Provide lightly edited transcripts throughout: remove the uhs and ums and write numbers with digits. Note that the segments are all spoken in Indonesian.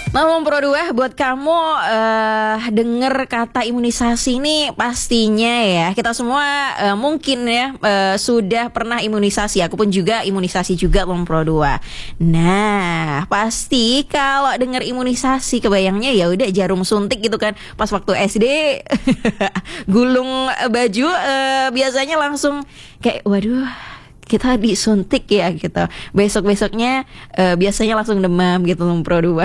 Mau Pro 2 buat kamu denger kata imunisasi ini pastinya ya kita semua mungkin ya sudah pernah imunisasi. Aku pun juga imunisasi juga Pro 2. Nah, pasti kalau denger imunisasi kebayangnya ya udah jarum suntik gitu kan. Pas waktu SD gulung baju biasanya langsung kayak waduh kita disuntik ya gitu. Besok-besoknya biasanya langsung demam gitu Pro 2.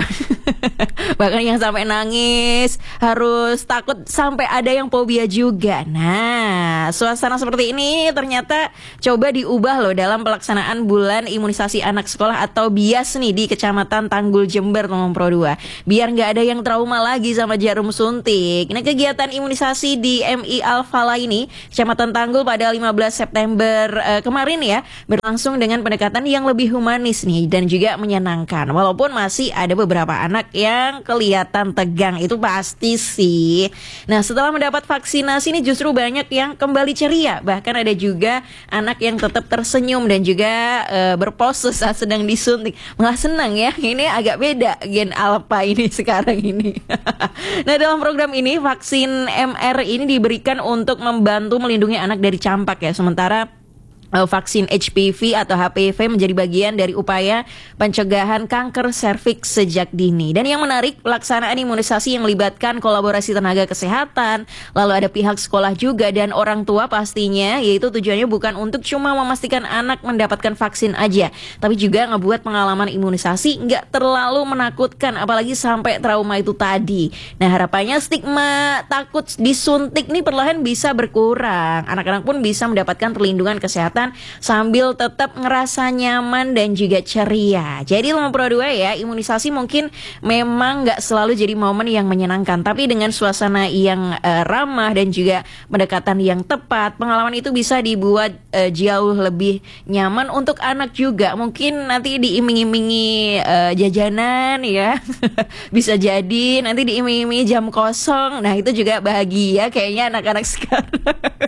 Bahkan yang sampai nangis, harus takut sampai ada yang fobia juga. Nah, suasana seperti ini ternyata coba diubah loh dalam pelaksanaan bulan imunisasi anak sekolah atau BIAS nih di Kecamatan Tanggul Jember Pro 2. Biar nggak ada yang trauma lagi sama jarum suntik. Nah, kegiatan imunisasi di MI Al-Falah ini, Kecamatan Tanggul pada 15 September kemarin ya, berlangsung dengan pendekatan yang lebih humanis nih dan juga menyenangkan. Walaupun masih ada beberapa anak yang kelihatan tegang, itu pasti sih. Nah, setelah mendapat vaksinasi ini justru banyak yang kembali ceria. Bahkan ada juga anak yang tetap tersenyum dan juga berpose saat sedang disuntik. Malah senang ya, ini agak beda gen alpha ini sekarang ini. Nah, dalam program ini vaksin MR ini diberikan untuk membantu melindungi anak dari campak ya. Sementara vaksin HPV atau HPV menjadi bagian dari upaya pencegahan kanker serviks sejak dini. Dan yang menarik, pelaksanaan imunisasi yang melibatkan kolaborasi tenaga kesehatan, lalu ada pihak sekolah juga dan orang tua pastinya, yaitu tujuannya bukan untuk cuma memastikan anak mendapatkan vaksin aja, tapi juga ngebuat pengalaman imunisasi nggak terlalu menakutkan, apalagi sampai trauma itu tadi. Nah, harapannya stigma takut disuntik nih perlahan bisa berkurang. Anak-anak pun bisa mendapatkan perlindungan kesehatan sambil tetap ngerasa nyaman dan juga ceria. Jadi Pro 2 ya, imunisasi mungkin memang gak selalu jadi momen yang menyenangkan, tapi dengan suasana yang ramah dan juga pendekatan yang tepat, pengalaman itu bisa dibuat jauh lebih nyaman untuk anak juga. Mungkin nanti diiming-imingi jajanan ya. Bisa jadi nanti diiming-imingi jam kosong. Nah, itu juga bahagia kayaknya anak-anak sekarang.